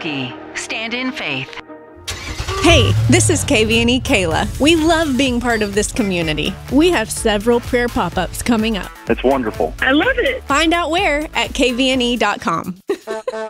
Milwaukee. Stand in faith. Hey, this is KVNE Kayla. We love being part of this community. We have several prayer pop-ups coming up. That's wonderful. I love it. Find out where at kvne.com.